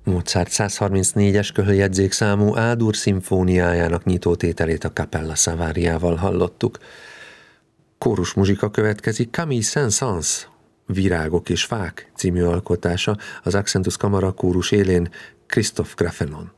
Mozart 134-es köhöljegyzékszámú A-dur szimfóniájának nyitótételét a Cappella Savariával hallottuk. Kórusmuzsika következik Camille Saint-Saëns Virágok és fák című alkotása, az Accentus Kamara kórus élén Christophe Grafenon.